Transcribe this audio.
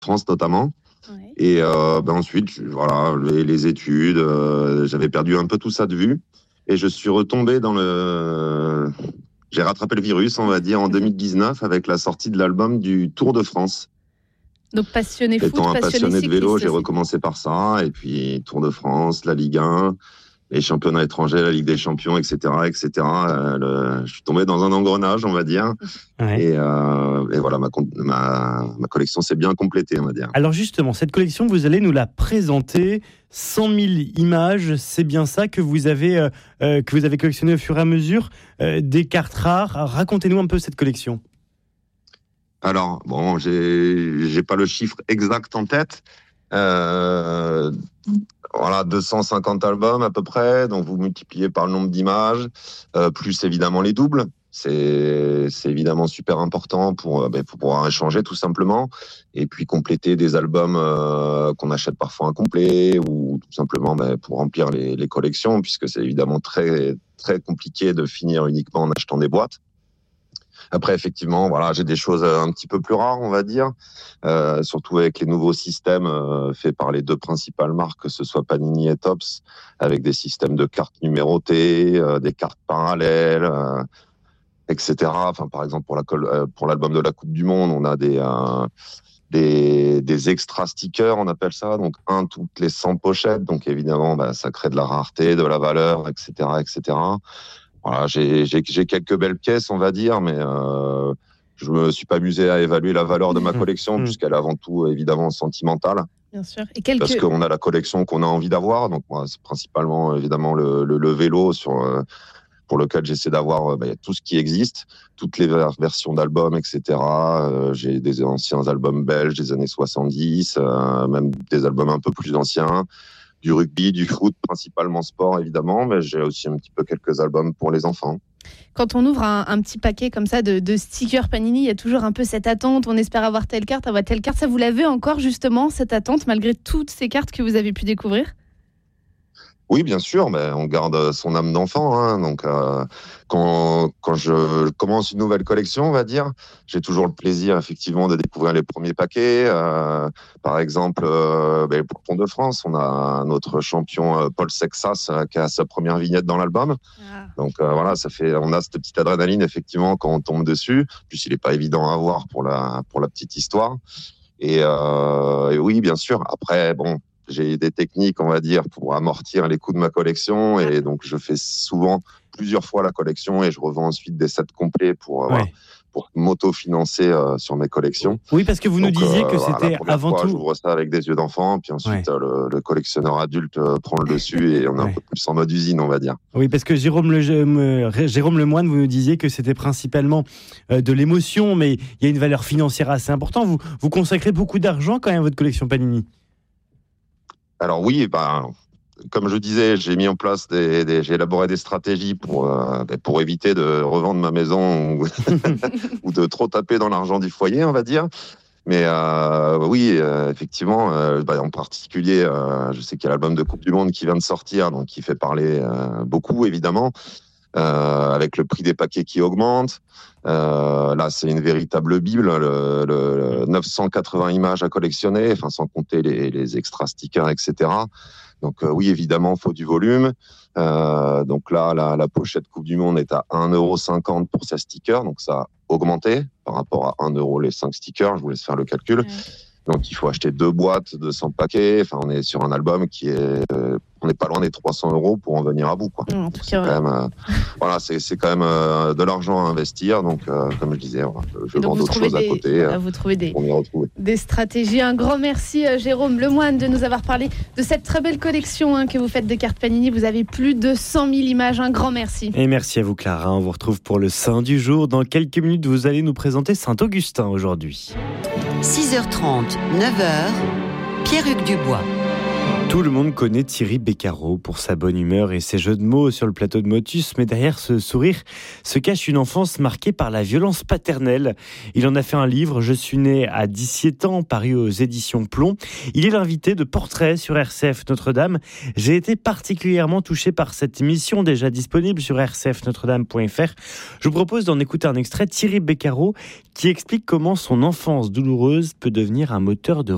France notamment. Ouais. Et ensuite, voilà, les études, j'avais perdu un peu tout ça de vue. Et je suis retombé J'ai rattrapé le virus, on va dire, en 2019 avec la sortie de l'album du Tour de France. Donc passionné foot, Étant un passionné passionné de vélo, cycliste j'ai aussi. recommencé par ça. Et puis Tour de France, la Ligue 1, les championnats étrangers, la Ligue des Champions, etc., etc. Je suis tombé dans un engrenage, on va dire. Ouais. Et voilà, ma collection s'est bien complétée, on va dire. Alors justement, cette collection, vous allez nous la présenter. 100 000 images, c'est bien ça que vous avez collectionné au fur et à mesure, des cartes rares. Racontez-nous un peu cette collection. Alors, bon, j'ai pas le chiffre exact en tête. Voilà, 250 albums à peu près. Donc, vous multipliez par le nombre d'images, plus évidemment les doubles. C'est évidemment super important pour pouvoir échanger tout simplement. Et puis compléter des albums qu'on achète parfois incomplets ou tout simplement pour remplir les collections, puisque c'est évidemment très, très compliqué de finir uniquement en achetant des boîtes. Après, effectivement, voilà, j'ai des choses un petit peu plus rares, on va dire, surtout avec les nouveaux systèmes faits par les deux principales marques, que ce soit Panini et Topps, avec des systèmes de cartes numérotées, des cartes parallèles, etc. Enfin, par exemple, pour l'album de la Coupe du Monde, on a des extra stickers, on appelle ça, donc toutes les 100 pochettes, donc évidemment, ça crée de la rareté, de la valeur, etc., etc. Voilà, j'ai quelques belles pièces, on va dire, mais je me suis pas amusé à évaluer la valeur de ma collection, puisqu'elle est avant tout, évidemment, sentimentale. Bien sûr. Et Parce qu'on a la collection qu'on a envie d'avoir. Donc, moi, c'est principalement, évidemment, le vélo pour lequel j'essaie d'avoir tout ce qui existe, toutes les versions d'albums, etc. J'ai des anciens albums belges des années 70, même des albums un peu plus anciens. Du rugby, du foot, principalement sport évidemment, mais j'ai aussi un petit peu quelques albums pour les enfants. Quand on ouvre un petit paquet comme ça de stickers Panini, il y a toujours un peu cette attente, on espère avoir telle carte, avoir telle carte. Ça, vous l'avez encore justement, cette attente, malgré toutes ces cartes que vous avez pu découvrir ? Oui, bien sûr, mais on garde son âme d'enfant. Hein, donc, quand je commence une nouvelle collection, on va dire, j'ai toujours le plaisir, effectivement, de découvrir les premiers paquets. Par exemple, pour Tour de France, on a notre champion Paul Sexas qui a sa première vignette dans l'album. Ah. Donc voilà, on a cette petite adrénaline, effectivement, quand on tombe dessus. Puis, il n'est pas évident à avoir pour la petite histoire. Et oui, bien sûr. Après, bon. J'ai des techniques, on va dire, pour amortir les coûts de ma collection. Et donc, je fais souvent plusieurs fois la collection et je revends ensuite des sets complets pour m'auto-financer sur mes collections. Oui, parce que vous nous disiez que c'était avant tout... J'ouvre ça avec des yeux d'enfant, puis ensuite le collectionneur adulte prend le dessus et on est un peu plus en mode usine, on va dire. Oui, parce que Jérôme Lemoine, vous nous disiez que c'était principalement de l'émotion, mais il y a une valeur financière assez importante. Vous consacrez beaucoup d'argent quand même à votre collection Panini. Alors oui, comme je disais, j'ai mis en place j'ai élaboré des stratégies pour éviter de revendre ma maison ou de trop taper dans l'argent du foyer, on va dire. Mais oui, effectivement, en particulier, je sais qu'il y a l'album de Coupe du Monde qui vient de sortir, donc qui fait parler beaucoup, évidemment. Avec le prix des paquets qui augmente. Là, c'est une véritable bible, le 980 images à collectionner, enfin, sans compter les extra stickers, etc. Donc oui, évidemment, il faut du volume. Donc là, la pochette Coupe du Monde est à 1,50€ pour 16 stickers, donc ça a augmenté par rapport à 1€ les 5 stickers, je vous laisse faire le calcul. Ouais. Donc il faut acheter 2 boîtes de 100 paquets, enfin, on est sur un album qui est... on n'est pas loin des 300€ pour en venir à bout, quoi. En tout cas, quand même, voilà, c'est quand même de l'argent à investir. Donc, comme je disais, je vends d'autres choses à côté. Vous trouvez on y retrouve. Des stratégies. Un grand merci, Jérôme Lemoine, de nous avoir parlé de cette très belle collection que vous faites de cartes Panini. Vous avez plus de 100 000 images. Un grand merci. Et merci à vous, Clara. On vous retrouve pour le Saint du jour. Dans quelques minutes, vous allez nous présenter Saint-Augustin aujourd'hui. 6h30, 9h, Pierre-Hugues Dubois. Tout le monde connaît Thierry Beccaro pour sa bonne humeur et ses jeux de mots sur le plateau de Motus, mais derrière ce sourire se cache une enfance marquée par la violence paternelle. Il en a fait un livre, Je suis né à 17 ans, paru aux éditions Plomb. Il est l'invité de Portrait sur RCF Notre-Dame. J'ai été particulièrement touché par cette émission déjà disponible sur rcfnotredame.fr. Je vous propose d'en écouter un extrait, Thierry Beccaro, qui explique comment son enfance douloureuse peut devenir un moteur de